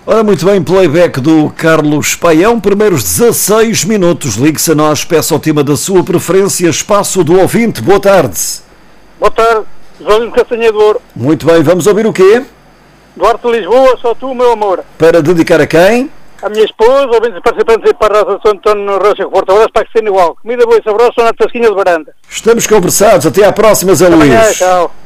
Ora, muito bem, playback do Carlos Paião, primeiros 16 minutos. Ligue-se a nós, peça o tema da sua preferência, espaço do ouvinte. Boa tarde. Boa tarde, João Castanha de Ouro. Muito bem, vamos ouvir o quê? Duarte de Lisboa, só tu, meu amor. Para dedicar a quem? A minha esposa, ouvintes participantes e para a Raça São António no Rocha Porto Alegre, para que seja igual. Comida boa e saborosa, na tasquinha de varanda. Estamos conversados, até à próxima, Zé Até Luís. amanhã, tchau.